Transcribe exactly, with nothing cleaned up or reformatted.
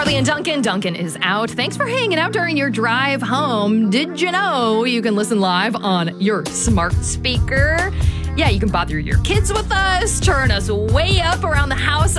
Abby and Duncan. Duncan is out. Thanks for hanging out during your drive home. Did you know you can listen live on your smart speaker? Yeah, you can bother your kids with us, turn us way up around the house